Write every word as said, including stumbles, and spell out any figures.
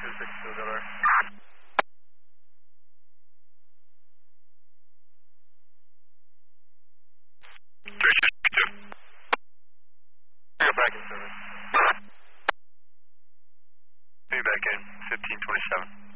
six, still got our. three sixty-two. Go back in service. Be back in fifteen twenty-seven.